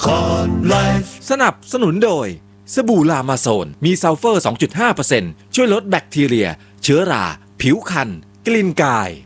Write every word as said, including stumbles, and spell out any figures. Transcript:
Cod Life สนับสนุนโดยสบู่ลามาโซนมีซัลเฟอร์ สองจุดห้าเปอร์เซ็นต์ ช่วยลดแบคทีเรียเชื้อราผิวคันกลิ่นกาย